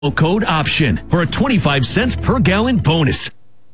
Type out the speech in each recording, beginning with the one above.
code OPTION for a 25 cents per gallon bonus.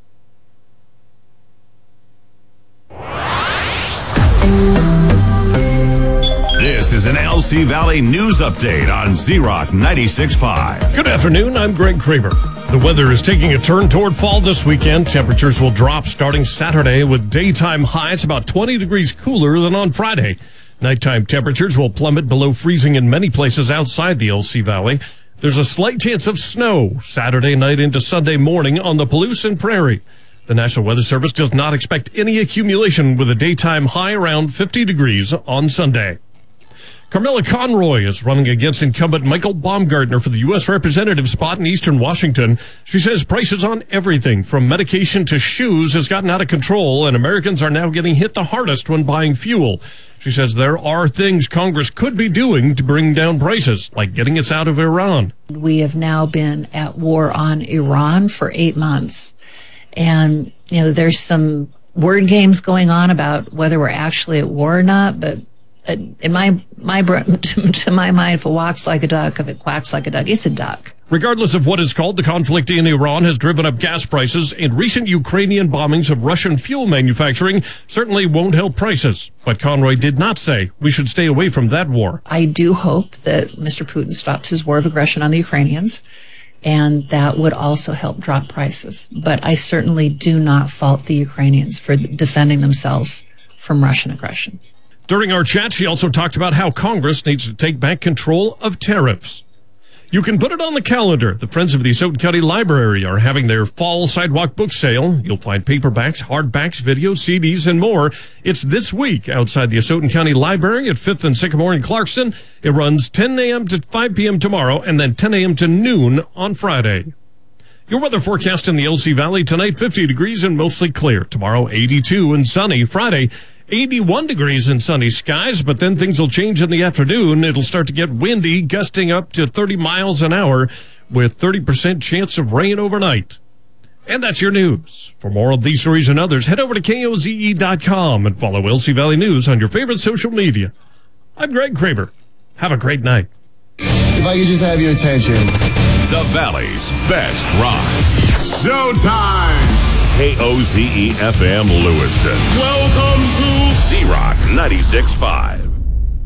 This is an LC Valley news update on Z-Rock 96.5. Good afternoon, I'm Greg Kraber. The weather is taking a turn toward fall this weekend. Temperatures will drop starting Saturday with daytime highs about 20 degrees cooler than on Friday. Nighttime temperatures will plummet below freezing in many places outside the LC Valley. There's a slight chance of snow Saturday night into Sunday morning on the Palouse and Prairie. The National Weather Service does not expect any accumulation with a daytime high around 50 degrees on Sunday. Carmella Conroy is running against incumbent Michael Baumgartner for the U.S. representative spot in eastern Washington. She says prices on everything from medication to shoes has gotten out of control, and Americans are now getting hit the hardest when buying fuel. She says there are things Congress could be doing to bring down prices, like getting us out of Iran. We have now been at war on Iran for 8 months. And, there's some word games going on about whether we're actually at war or not, but in my to my mind, if it walks like a duck, if it quacks like a duck, it's a duck. Regardless of what is called, the conflict in Iran has driven up gas prices, and recent Ukrainian bombings of Russian fuel manufacturing certainly won't help prices. But Conroy did not say we should stay away from that war. I do hope that Mr. Putin stops his war of aggression on the Ukrainians, and that would also help drop prices. But I certainly do not fault the Ukrainians for defending themselves from Russian aggression. During our chat, she also talked about how Congress needs to take back control of tariffs. You can put it on the calendar. The Friends of the Asotin County Library are having their fall sidewalk book sale. You'll find paperbacks, hardbacks, videos, CDs, and more. It's this week outside the Asotin County Library at 5th and Sycamore in Clarkston. It runs 10 a.m. to 5 p.m. tomorrow and then 10 a.m. to noon on Friday. Your weather forecast in the LC Valley tonight, 50 degrees and mostly clear. Tomorrow, 82 and sunny. Friday, 81 degrees and sunny skies, but then things will change in the afternoon. It'll start to get windy, gusting up to 30 miles an hour with 30% chance of rain overnight. And that's your news. For more of these stories and others, head over to KOZE.com and follow LC Valley News on your favorite social media. I'm Greg Kraber. Have a great night. If I could just have your attention. The Valley's best ride. Showtime! KOZE FM Lewiston. Welcome to Z-Rock 96.5.